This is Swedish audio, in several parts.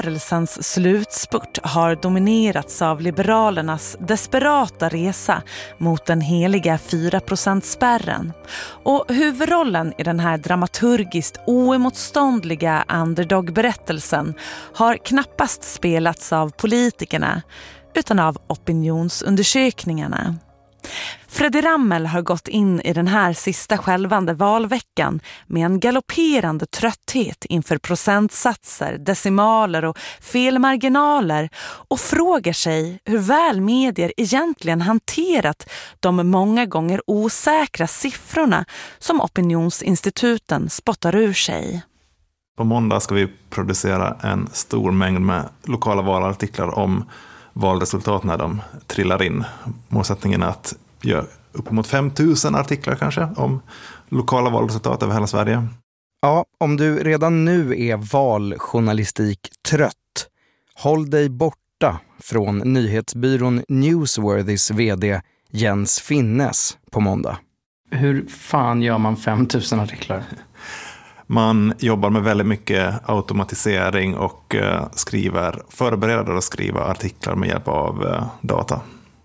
valrörelsens slutspurt har dominerats av Liberalernas desperata resa mot den heliga 4%-spärren. Och huvudrollen i den här dramaturgiskt oemotståndliga underdog-berättelsen har knappast spelats av politikerna utan av opinionsundersökningarna. Fredrik Rammel har gått in i den här sista skälvande valveckan med en galopperande trötthet inför procentsatser, decimaler och felmarginaler och frågar sig hur väl medier egentligen hanterat de många gånger osäkra siffrorna som opinionsinstituten spottar ur sig. På måndag ska vi producera en stor mängd med lokala valartiklar om valresultat när de trillar in. Målsättningen är att göra uppemot 5000 artiklar kanske om lokala valresultat över hela Sverige. Ja, om du redan nu är valjournalistik trött, håll dig borta från nyhetsbyrån Newsworthys vd Jens Finnes på måndag. Hur fan gör man 5000 artiklar? Man jobbar med väldigt mycket automatisering och förbereder att skriva artiklar med hjälp av data.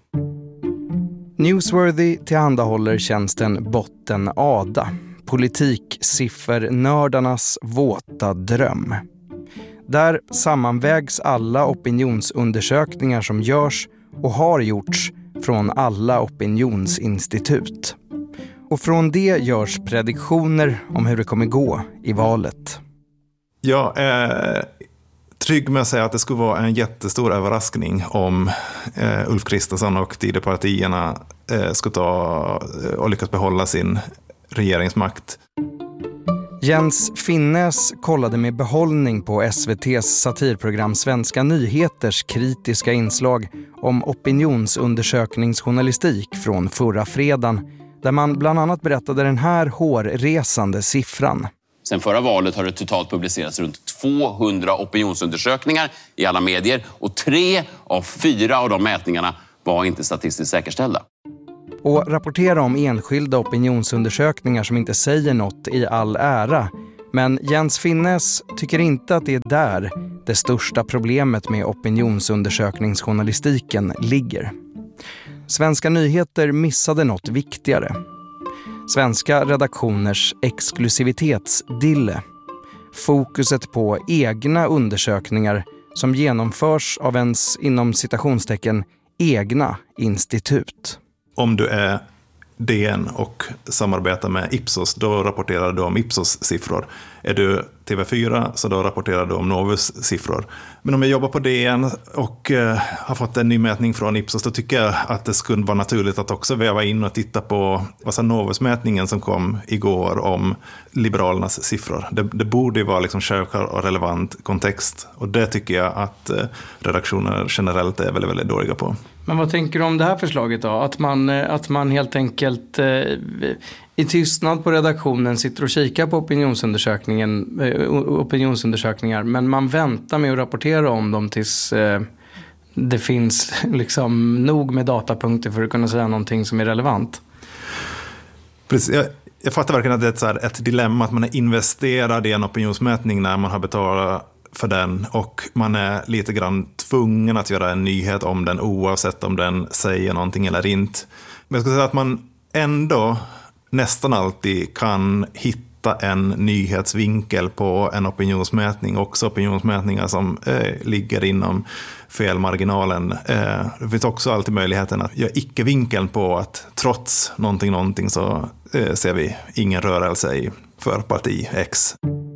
Newsworthy tillhandahåller tjänsten Botten Ada, politiksiffernördarnas våta dröm. Där sammanvägs alla opinionsundersökningar som görs och har gjorts från alla opinionsinstitut. Och från det görs prediktioner om hur det kommer gå i valet. Jag är trygg med att säga att det skulle vara en jättestor överraskning om Ulf Kristersson och Tidöpartierna skulle ta och lyckas behålla sin regeringsmakt. Jens Finnes kollade med behållning på SVT:s satirprogram Svenska Nyheters kritiska inslag om opinionsundersökningsjournalistik från förra fredagen, där man bland annat berättade den här hårresande siffran. Sen förra valet har det totalt publicerats runt 200 opinionsundersökningar i alla medier och 3 av 4 av de mätningarna var inte statistiskt säkerställda. Och rapportera om enskilda opinionsundersökningar som inte säger något i all ära. Men Jens Finnes tycker inte att det är där det största problemet med opinionsundersökningsjournalistiken ligger. Svenska Nyheter missade något viktigare. Svenska redaktioners exklusivitetsdille. Fokuset på egna undersökningar som genomförs av ens inom citationstecken egna institut. Om du är DN och samarbetar med Ipsos, då rapporterar du om Ipsos siffror. Är du TV4 så då rapporterar du om Novus siffror. Men om jag jobbar på DN och har fått en ny mätning från Ipsos, då tycker jag att det skulle vara naturligt att också väva in och titta på Novus-mätningen som kom igår om Liberalernas siffror. Det borde ju vara liksom självklar och relevant kontext, och det tycker jag att redaktioner generellt är väldigt, väldigt dåliga på. Men vad tänker du om det här förslaget då? Att man helt enkelt i tystnad på redaktionen sitter och kikar på opinionsundersökningar, men man väntar med att rapportera om dem tills det finns liksom nog med datapunkter för att kunna säga någonting som är relevant. Precis. Jag fattar verkligen att det är ett dilemma att man är investerad i en opinionsmätning när man har betalat för den, och man är lite grann tvungen att göra en nyhet om den oavsett om den säger någonting eller inte. Men jag skulle säga att man ändå nästan alltid kan hitta en nyhetsvinkel på en opinionsmätning, också opinionsmätningar som ligger inom felmarginalen. Det finns också alltid möjligheten att göra icke-vinkeln på att trots någonting så ser vi ingen rörelse för parti X.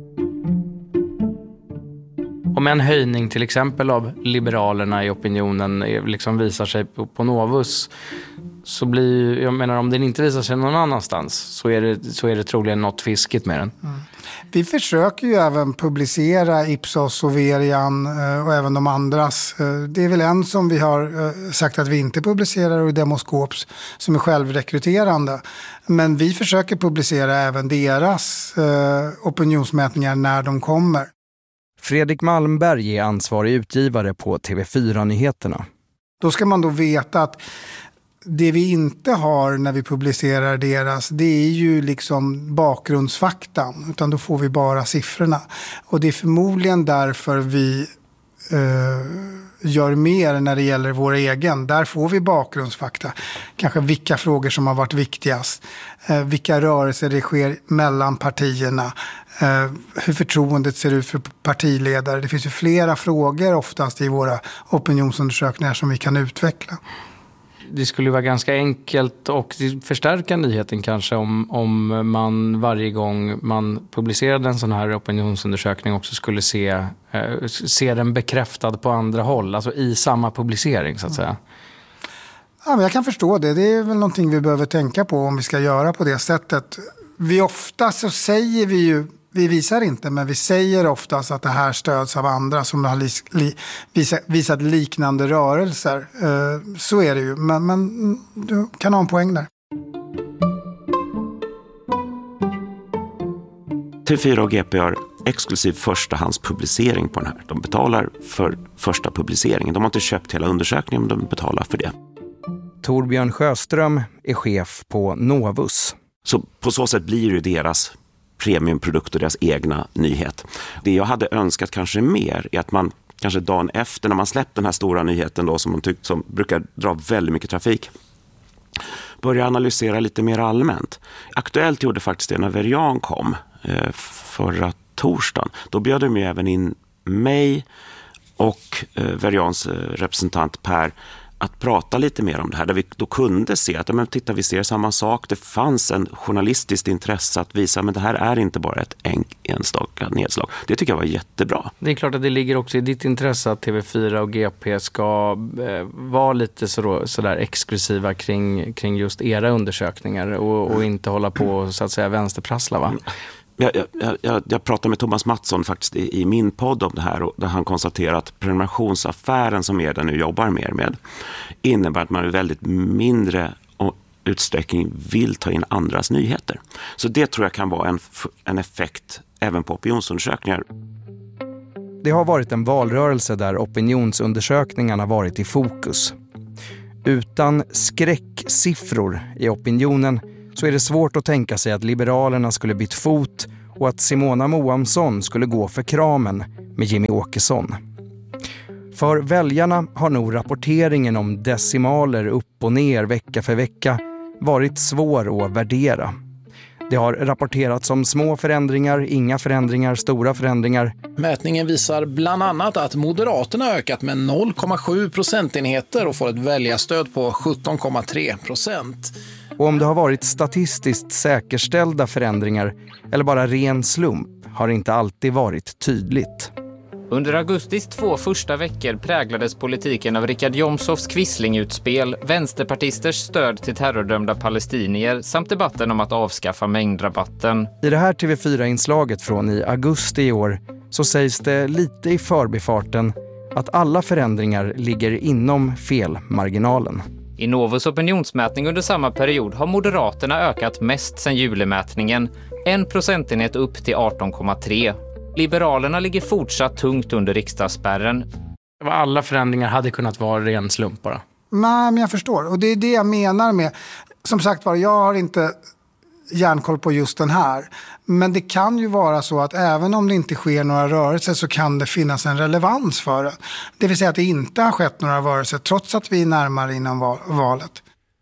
Om en höjning till exempel av Liberalerna i opinionen liksom visar sig på Novus, så blir, jag menar, om den inte visar sig någon annanstans så är det troligen något fiskigt med den. Mm. Vi försöker ju även publicera Ipsos och Verian och även de andras. Det är väl en som vi har sagt att vi inte publicerar, och Demoskops som är självrekryterande. Men vi försöker publicera även deras opinionsmätningar när de kommer. Fredrik Malmberg är ansvarig utgivare på TV4-nyheterna. Då ska man då veta att det vi inte har när vi publicerar deras, det är ju liksom bakgrundsfaktan, utan då får vi bara siffrorna. Och det är förmodligen därför vi gör mer när det gäller vår egen. Där får vi bakgrundsfakta. Kanske vilka frågor som har varit viktigast. Vilka rörelser det sker mellan partierna. Hur förtroendet ser ut för partiledare. Det finns ju flera frågor oftast i våra opinionsundersökningar som vi kan utveckla. Det skulle vara ganska enkelt och förstärka nyheten kanske om man varje gång man publicerade en sån här opinionsundersökning också skulle se den bekräftad på andra håll, alltså i samma publicering så att säga. Ja, men jag kan förstå det. Det är väl någonting vi behöver tänka på om vi ska göra på det sättet. Ofta så säger vi ju, vi visar inte, men vi säger oftast att det här stöds av andra som har visat liknande rörelser. Så är det ju, men du kan ha en poäng där. TV4 och GP har exklusiv förstahandspublicering på den här. De betalar för första publiceringen. De har inte köpt hela undersökningen, men de betalar för det. Torbjörn Sjöström är chef på Novus. Så på så sätt blir det deras premiumprodukt och deras egna nyhet. Det jag hade önskat kanske mer är att man kanske dagen efter när man släppt den här stora nyheten då, som brukar dra väldigt mycket trafik, börja analysera lite mer allmänt. Aktuellt gjorde faktiskt det när Verian kom förra torsdagen. Då bjöd de ju även in mig och Verians representant Per att prata lite mer om det här, där vi då kunde se att titta, vi ser samma sak. Det fanns en journalistiskt intresse att visa, men det här är inte bara ett enstaka nedslag. Det tycker jag var jättebra. Det är klart att det ligger också i ditt intresse att TV4 och GP ska vara lite sådär exklusiva kring just era undersökningar och inte hålla på så att säga vänsterprassla, va? Jag pratade med Thomas Mattsson faktiskt i min podd om det här, och där han konstaterar att prenumerationsaffären som Eda nu jobbar mer med innebär att man i väldigt mindre utsträckning vill ta in andras nyheter. Så det tror jag kan vara en effekt även på opinionsundersökningar. Det har varit en valrörelse där opinionsundersökningarna varit i fokus. Utan skräcksiffror i opinionen så är det svårt att tänka sig att Liberalerna skulle bytt fot och att Simona Moamsson skulle gå för kramen med Jimmy Åkesson. För väljarna har nog rapporteringen om decimaler upp och ner vecka för vecka varit svår att värdera. Det har rapporterats om små förändringar, inga förändringar, stora förändringar. Mätningen visar bland annat att Moderaterna ökat med 0,7 procentenheter och får ett väljarstöd på 17,3%. Och om det har varit statistiskt säkerställda förändringar eller bara ren slump har inte alltid varit tydligt. Under augustis 2 första veckor präglades politiken av Richard Jomshofs Quisling-utspel, vänsterpartisters stöd till terrordömda palestinier samt debatten om att avskaffa mängdrabatten. I det här TV4-inslaget från i augusti i år så sägs det lite i förbifarten att alla förändringar ligger inom felmarginalen. I Novus opinionsmätning under samma period har Moderaterna ökat mest sedan julemätningen, 1 procentenhet upp till 18,3. Liberalerna ligger fortsatt tungt under riksdagsspärren. Alla förändringar hade kunnat vara ren slump bara. Nej, men jag förstår. Och det är det jag menar med. Som sagt var, jag har inte järnkoll på just den här. Men det kan ju vara så att även om det inte sker några rörelser så kan det finnas en relevans för det. Det vill säga att det inte har skett några rörelser trots att vi är närmare innan valet.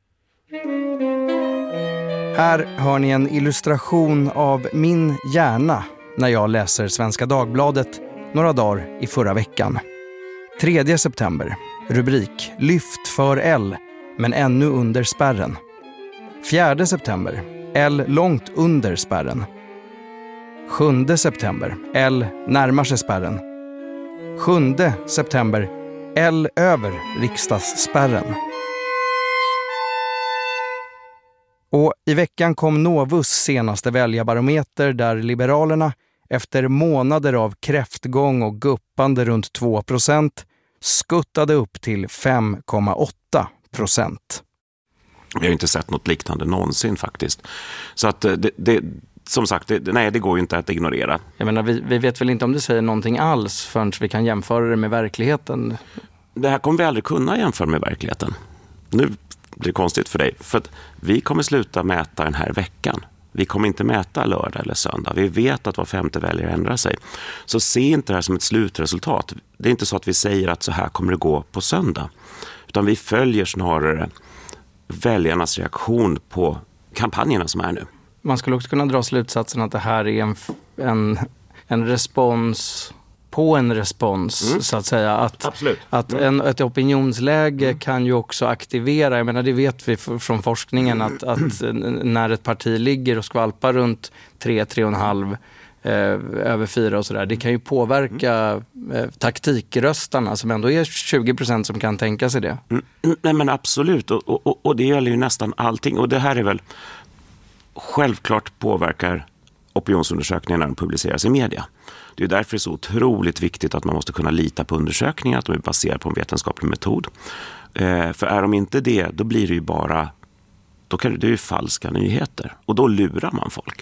Här hör ni en illustration av min hjärna när jag läser Svenska Dagbladet några dagar i förra veckan. 3 september. Rubrik: Lyft för L, men ännu under spärren. 4 september. L långt under spärren. 7 september. L närmar sig spärren. 7 september. L över riksdagsspärren. Och i veckan kom Novus senaste väljarbarometer där Liberalerna efter månader av kräftgång och guppande runt 2% skuttade upp till 5,8%. Vi har inte sett något liknande någonsin faktiskt. Så att som sagt, det går ju inte att ignorera. Jag menar, vi vet väl inte om det säger någonting alls förrän vi kan jämföra det med verkligheten. Det här kommer vi aldrig kunna jämföra med verkligheten. Nu blir det konstigt för dig. För att vi kommer sluta mäta den här veckan. Vi kommer inte mäta lördag eller söndag. Vi vet att var femte väljare ändrar sig. Så se inte det här som ett slutresultat. Det är inte så att vi säger att så här kommer det gå på söndag. Utan vi följer snarare väljarnas reaktion på kampanjerna som är nu. Man skulle också kunna dra slutsatsen att det här är en respons på en respons, så att säga. Att ett opinionsläge kan ju också aktivera, jag menar det vet vi från forskningen, att när ett parti ligger och skvalpar runt 3,5 över 4 och sådär, det kan ju påverka taktikröstarna som ändå är 20% som kan tänka sig det. Nej men absolut, och det gäller ju nästan allting, och det här är väl självklart påverkar opinionsundersökningar när de publiceras i media. Det är därför det är så otroligt viktigt att man måste kunna lita på undersökningar, att de är baserade på en vetenskaplig metod. För är de inte det, då blir det ju bara, det är ju falska nyheter. Och då lurar man folk.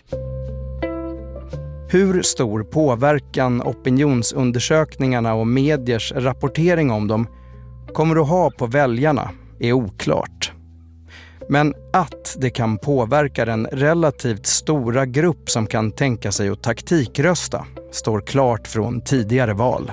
Hur stor påverkan opinionsundersökningarna och mediers rapportering om dem kommer att ha på väljarna är oklart. Men att det kan påverka den relativt stora grupp som kan tänka sig att taktikrösta står klart från tidigare val.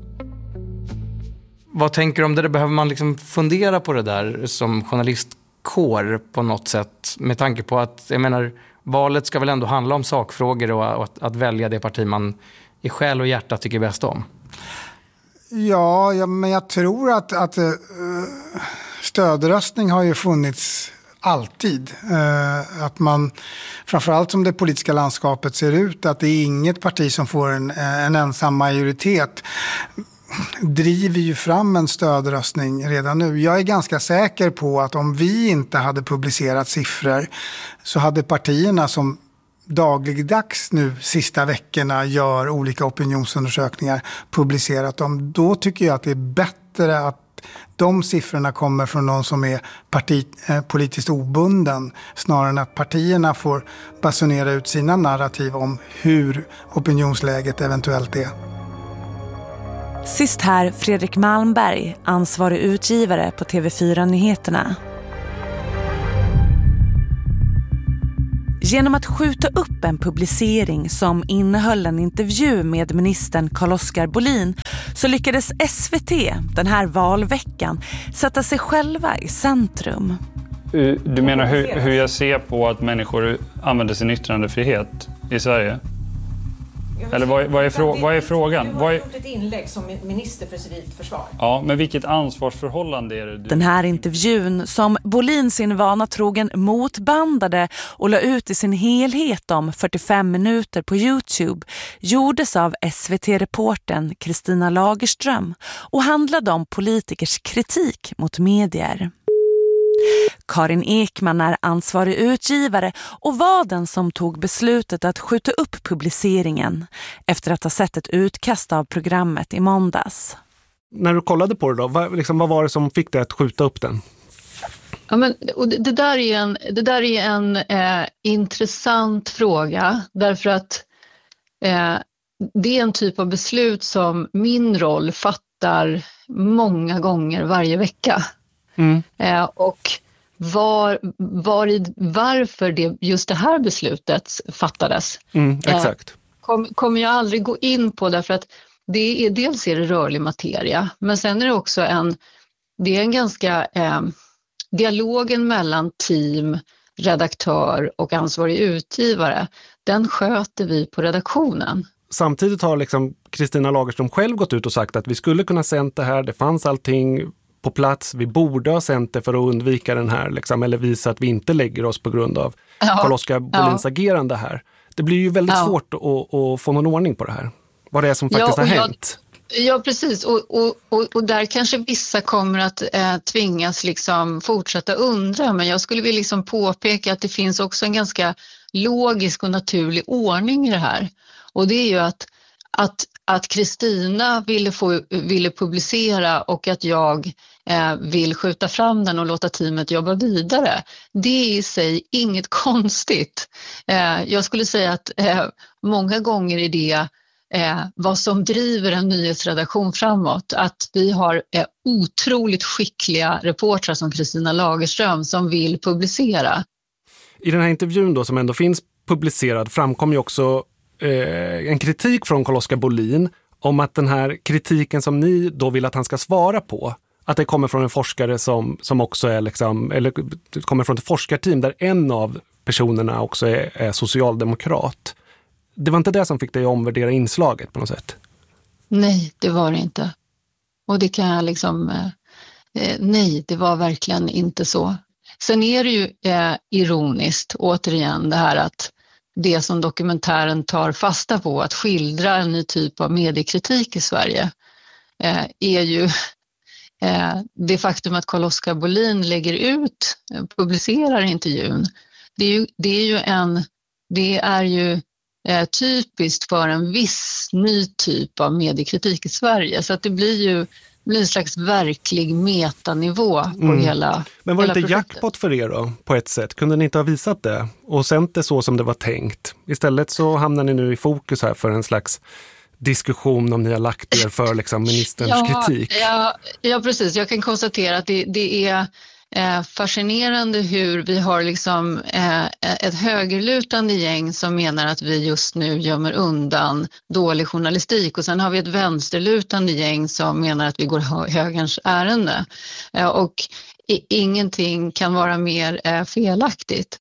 Vad tänker du om det? Behöver man liksom fundera på det där som journalistkår på något sätt? Med tanke på att, jag menar, valet ska väl ändå handla om sakfrågor och att välja det parti man i själ och hjärta tycker bäst om. Ja, men jag tror att stödröstning har ju funnits alltid. Att man, framförallt som det politiska landskapet ser ut, att det är inget parti som får en ensam majoritet, driver ju fram en stödröstning redan nu. Jag är ganska säker på att om vi inte hade publicerat siffror så hade partierna som dagligdags nu sista veckorna gör olika opinionsundersökningar publicerat dem. Då tycker jag att det är bättre att de siffrorna kommer från någon som är politiskt obunden snarare än att partierna får basunera ut sina narrativ om hur opinionsläget eventuellt är. Sist här Fredrik Malmberg, ansvarig utgivare på TV4-nyheterna. Genom att skjuta upp en publicering som innehöll en intervju med ministern Carl-Oskar Bolin så lyckades SVT den här valveckan sätta sig själva i centrum. Du menar hur jag ser på att människor använder sin yttrandefrihet i Sverige? Eller vad är frågan? Du har gjort ett inlägg som minister för civilt försvar. Ja, men vilket ansvarsförhållande är det? Den här intervjun som Bolin sin vana trogen motbandade och la ut i sin helhet om 45 minuter på YouTube gjordes av SVT-reportern Kristina Lagerström och handlade om politikers kritik mot medier. Karin Ekman är ansvarig utgivare och var den som tog beslutet att skjuta upp publiceringen efter att ha sett ett utkast av programmet i måndags. När du kollade på det då, vad var det som fick dig att skjuta upp den? Ja, men, och det där är en intressant fråga därför att det är en typ av beslut som min roll fattar många gånger varje vecka. Och varför just det här beslutet fattades exakt. Kommer jag aldrig gå in på därför att dels är det rörlig materia, men sen är det också en ganska dialogen mellan team, redaktör och ansvarig utgivare, den sköter vi på redaktionen. Samtidigt har Kristina Lagerström själv gått ut och sagt att vi skulle kunna sända det här, det fanns allting på plats, vi borde ha sänt det för att undvika den här, eller visa att vi inte lägger oss på grund av Carl-Oskar Bolins agerande här. Det blir ju väldigt svårt att få någon ordning på det här. Vad det är som faktiskt har hänt. Ja, precis. Och där kanske vissa kommer att tvingas fortsätta undra, men jag skulle vilja påpeka att det finns också en ganska logisk och naturlig ordning i det här. Och det är ju att Kristina ville publicera och att jag vill skjuta fram den och låta teamet jobba vidare. Det är i sig inget konstigt. Jag skulle säga att många gånger är det vad som driver en nyhetsredaktion framåt. Att vi har otroligt skickliga reportrar som Kristina Lagerström som vill publicera. I den här intervjun då som ändå finns publicerad framkom ju också en kritik från Carl-Oskar Bolin om att den här kritiken som ni då vill att han ska svara på, att det kommer från en forskare som också är liksom, eller kommer från ett forskarteam där en av personerna också är socialdemokrat. Det var inte det som fick dig att omvärdera inslaget på något sätt? Nej, det var det inte. Och det kan jag liksom... nej, det var verkligen inte så. Sen är det ju ironiskt, återigen, det här att det som dokumentären tar fasta på, att skildra en ny typ av mediekritik i Sverige, är ju det faktum att Carl-Oskar Bolin lägger ut, publicerar intervjun. Det är ju typiskt för en viss ny typ av mediekritik i Sverige. Så att det blir ju en slags verklig metanivå på hela. Men var det inte projektet. jackpot för er då, på ett sätt? Kunde ni inte ha visat det och sänt det så som det var tänkt? Istället så hamnar ni nu i fokus här för en slags diskussion om ni har lagt er för liksom ministerns kritik. Ja, precis. Jag kan konstatera att det är fascinerande hur vi har liksom ett högerlutande gäng som menar att vi just nu gömmer undan dålig journalistik, och sen har vi ett vänsterlutande gäng som menar att vi går högerns ärende, och ingenting kan vara mer felaktigt.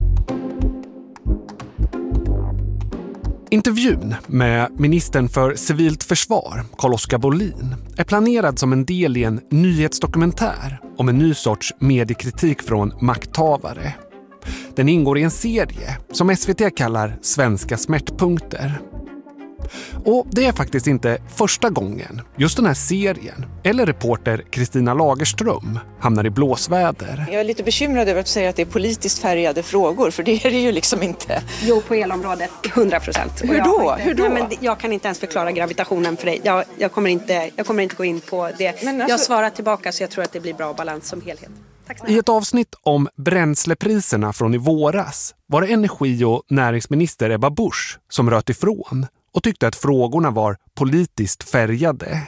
Intervjun med ministern för civilt försvar, Carl-Oskar Bolin, är planerad som en del i en nyhetsdokumentär om en ny sorts mediekritik från makthavare. Den ingår i en serie som SVT kallar Svenska smärtpunkter. Och det är faktiskt inte första gången just den här serien eller reporter Kristina Lagerström hamnar i blåsväder. Jag är lite bekymrad över att säga att det är politiskt färgade frågor, för det är det ju liksom inte. Jo, på elområdet 100%. Hur då? Nej, men jag kan inte ens förklara gravitationen för dig. Jag kommer inte gå in på det. Men jag svarar tillbaka, så jag tror att det blir bra balans som helhet. I ett avsnitt om bränslepriserna från i våras var det energi- och näringsminister Ebba Busch som röt ifrån och tyckte att frågorna var politiskt färgade.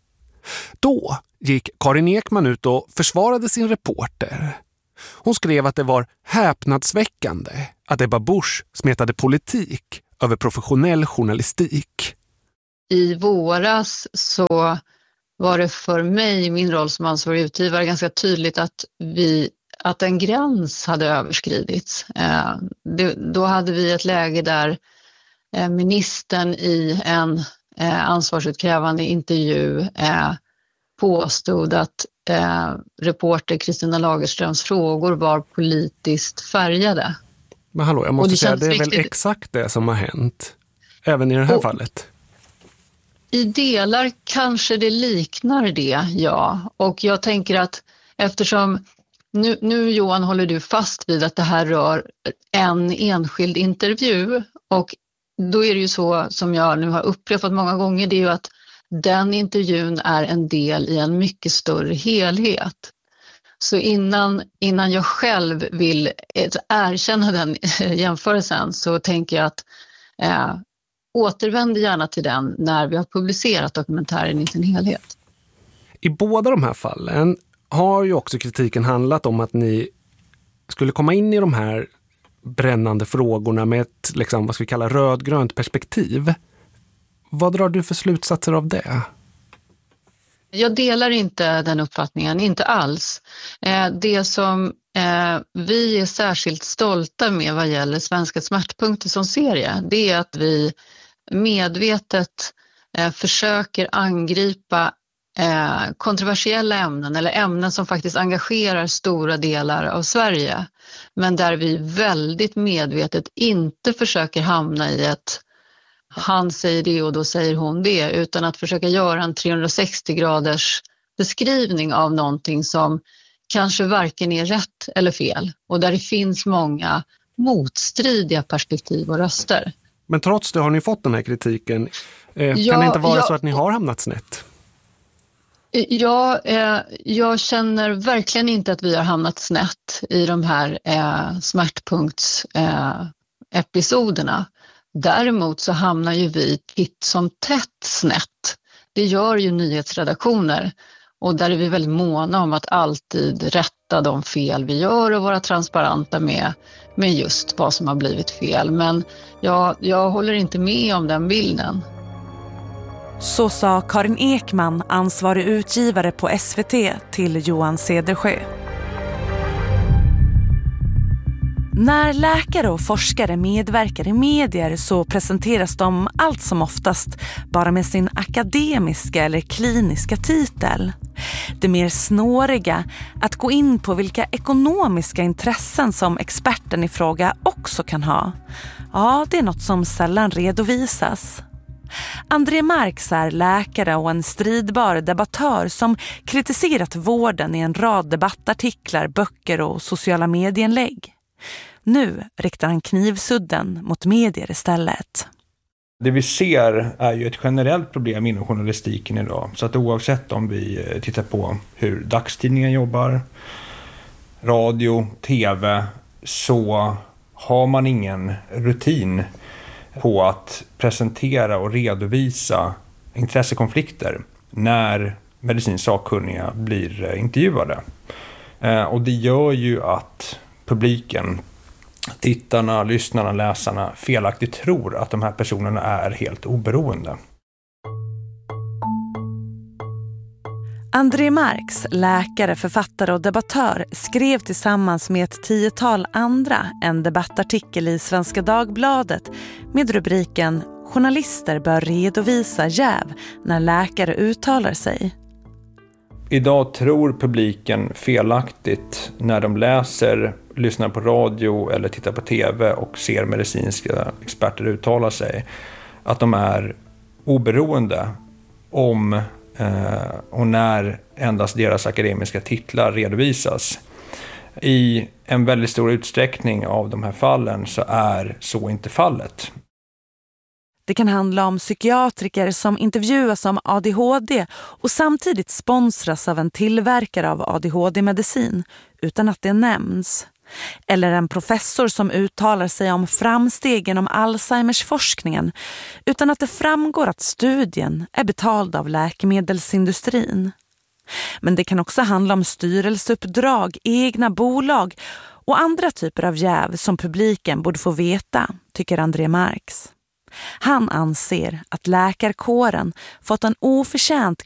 Då gick Karin Ekman ut och försvarade sin reporter. Hon skrev att det var häpnadsväckande att Ebba Busch smetade politik över professionell journalistik. I våras så var det för mig, min roll som ansvarig utgivare, ganska tydligt att en gräns hade överskridits. Då hade vi ett läge där ministern i en ansvarsutkrävande intervju påstod att reporter Kristina Lagerströms frågor var politiskt färgade. Men hallå, jag måste säga, det är väl exakt det som har hänt, även i det här fallet? I delar kanske det liknar det, ja. Och jag tänker att eftersom nu Johan håller du fast vid att det här rör en enskild intervju, och då är det ju så som jag nu har upprepat många gånger, det är ju att den intervjun är en del i en mycket större helhet. Så innan jag själv vill erkänna den jämförelsen, så tänker jag att återvänd gärna till den när vi har publicerat dokumentären i sin helhet. I båda de här fallen har ju också kritiken handlat om att ni skulle komma in i de här brännande frågorna med ett, liksom, vad ska vi kalla, rödgrönt perspektiv. Vad drar du för slutsatser av det? Jag delar inte den uppfattningen, inte alls. Det som vi är särskilt stolta med vad gäller Svenska smärtpunkter som serie, det är att vi medvetet försöker angripa kontroversiella ämnen eller ämnen som faktiskt engagerar stora delar av Sverige, men där vi väldigt medvetet inte försöker hamna i ett han säger det och då säger hon det, utan att försöka göra en 360-graders beskrivning av någonting som kanske varken är rätt eller fel, och där det finns många motstridiga perspektiv och röster. Men trots det har ni fått den här kritiken. Kan det inte vara så att ni har hamnat snett? Jag känner verkligen inte att vi har hamnat snett i de här smärtpunktsepisoderna. Däremot så hamnar ju vi titt som tätt snett. Det gör ju nyhetsredaktioner. Och där är vi väldigt måna om att alltid rätta de fel vi gör och vara transparenta med just vad som har blivit fel. Men jag håller inte med om den bilden. Så sa Karin Ekman, ansvarig utgivare på SVT, till Johan Cedersjö. När läkare och forskare medverkar i medier så presenteras de allt som oftast bara med sin akademiska eller kliniska titel. Det mer snåriga, att gå in på vilka ekonomiska intressen som experten i fråga också kan ha. Ja, det är något som sällan redovisas. André Marx är läkare och en stridbar debattör som kritiserat vården i en rad debattartiklar, böcker och sociala medieinlägg. Nu riktar han knivsudden mot medier istället. Det vi ser är ju ett generellt problem inom journalistiken idag. Så att oavsett om vi tittar på hur dagstidningen jobbar, radio, tv, så har man ingen rutin på att presentera och redovisa intressekonflikter när medicinskt sakkunniga blir intervjuade. Och det gör ju att publiken, tittarna, lyssnarna, läsarna felaktigt tror att de här personerna är helt oberoende. André Marx, läkare, författare och debattör, skrev tillsammans med ett 10-tal andra en debattartikel i Svenska Dagbladet med rubriken "Journalister bör redovisa jäv när läkare uttalar sig". Idag tror publiken felaktigt när de läser, lyssnar på radio eller tittar på tv och ser medicinska experter uttala sig, att de är oberoende om och när endast deras akademiska titlar redovisas. I en väldigt stor utsträckning av de här fallen så är så inte fallet. Det kan handla om psykiatriker som intervjuas om ADHD och samtidigt sponsras av en tillverkare av ADHD-medicin utan att det nämns. Eller en professor som uttalar sig om framstegen om Alzheimers-forskningen utan att det framgår att studien är betald av läkemedelsindustrin. Men det kan också handla om styrelseuppdrag, egna bolag och andra typer av jäv som publiken borde få veta, tycker André Marx. Han anser att läkarkåren fått en oförtjänt